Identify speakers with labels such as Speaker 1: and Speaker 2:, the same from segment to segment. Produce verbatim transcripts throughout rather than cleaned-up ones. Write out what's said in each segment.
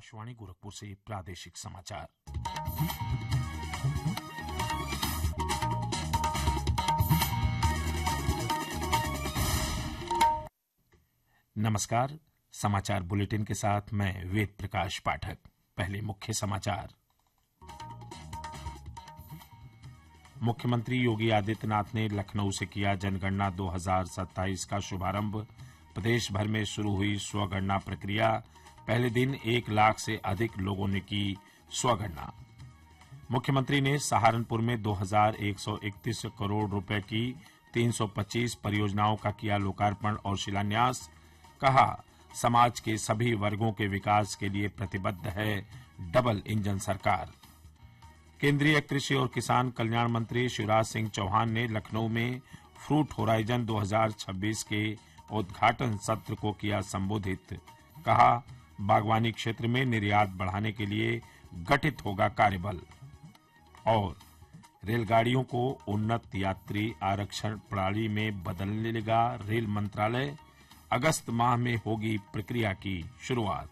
Speaker 1: आकाशवाणी गोरखपुर से प्रादेशिक समाचार। नमस्कार, समाचार बुलेटिन के साथ मैं वेद प्रकाश पाठक। पहले मुख्य समाचार। मुख्यमंत्री योगी आदित्यनाथ ने लखनऊ से किया जनगणना दो हज़ार सत्ताईस का शुभारंभ। प्रदेश भर में शुरू हुई स्वगणना प्रक्रिया। पहले दिन एक लाख से अधिक लोगों ने की स्वगणना। मुख्यमंत्री ने सहारनपुर में दो हज़ार एक सौ इकतीस करोड़ रुपए की तीन सौ पच्चीस परियोजनाओं का किया लोकार्पण और शिलान्यास। कहा, समाज के सभी वर्गों के विकास के लिए प्रतिबद्ध है डबल इंजन सरकार। केंद्रीय कृषि और किसान कल्याण मंत्री शिवराज सिंह चौहान ने लखनऊ में फ्रूट होराइजन दो हज़ार छब्बीस के उद्घाटन सत्र को किया संबोधित। कहा, बागवानी क्षेत्र में निर्यात बढ़ाने के लिए गठित होगा कार्यबल। और रेलगाड़ियों को उन्नत यात्री आरक्षण प्रणाली में बदलने रेल मंत्रालय। अगस्त माह में होगी प्रक्रिया की शुरुआत।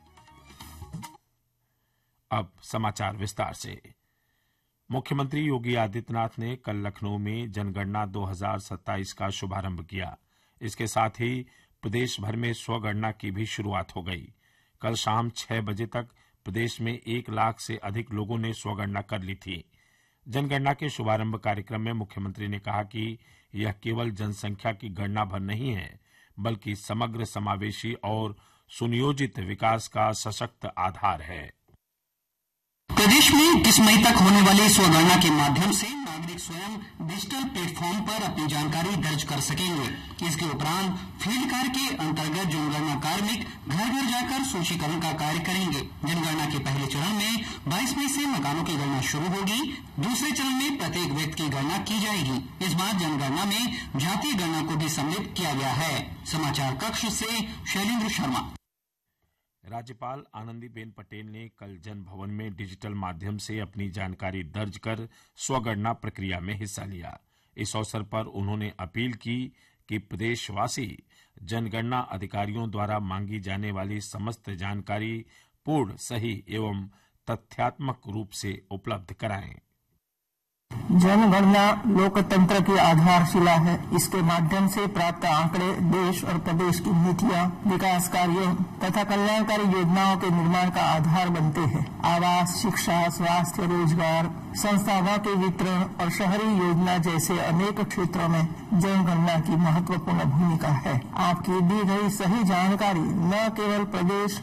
Speaker 1: अब समाचार विस्तार से। मुख्यमंत्री योगी आदित्यनाथ ने कल लखनऊ में जनगणना दो हज़ार सत्ताईस का शुभारंभ किया। इसके साथ ही प्रदेश भर में स्वगणना की भी शुरुआत हो गई। कल शाम छह बजे तक प्रदेश में एक लाख से अधिक लोगों ने स्वगणना कर ली थी। जनगणना के शुभारंभ कार्यक्रम में मुख्यमंत्री ने कहा कि यह केवल जनसंख्या की गणना भर नहीं है, बल्कि समग्र समावेशी और सुनियोजित विकास का सशक्त आधार है।
Speaker 2: प्रदेश में इक्कीस मई तक होने वाली स्वगणना के माध्यम से नागरिक स्वयं डिजिटल प्लेटफॉर्म पर अपनी जानकारी दर्ज कर सकेंगे। इसके उपरांत फील्ड कार्य के अंतर्गत जनगणना कार्मिक घर घर जाकर सूचीकरण का कार्य करेंगे। जनगणना के पहले चरण में बाईस मई से मकानों की गणना शुरू होगी। दूसरे चरण में प्रत्येक व्यक्ति की गणना की जाएगी। इस बार जनगणना में जातीय गणना को भी सम्मिलित किया गया है। समाचार कक्ष से शैलेंद्र शर्मा।
Speaker 1: राज्यपाल आनंदीबेन पटेल ने कल जन भवन में डिजिटल माध्यम से अपनी जानकारी दर्ज कर स्वगणना प्रक्रिया में हिस्सा लिया। इस अवसर पर उन्होंने अपील की कि प्रदेशवासी जनगणना अधिकारियों द्वारा मांगी जाने वाली समस्त जानकारी पूर्ण, सही एवं तथ्यात्मक रूप से उपलब्ध कराएं।
Speaker 3: जनगणना लोकतंत्र की आधारशिला है। इसके माध्यम से प्राप्त आंकड़े देश और प्रदेश की नीतियां, विकास कार्यों तथा कल्याणकारी योजनाओं के निर्माण का आधार बनते हैं। आवास, शिक्षा, स्वास्थ्य, रोजगार, संस्थानों के वितरण और शहरी योजना जैसे अनेक क्षेत्रों में जनगणना की महत्वपूर्ण भूमिका है। आपकी दी गई सही जानकारी न केवल प्रदेश